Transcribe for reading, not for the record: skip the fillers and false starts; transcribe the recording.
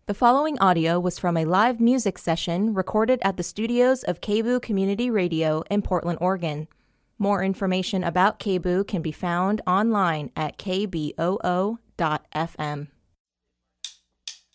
The following audio was from a live music session recorded at the studios of KBOO Community Radio in Portland, Oregon. More information about KBOO can be found online at kboo.fm.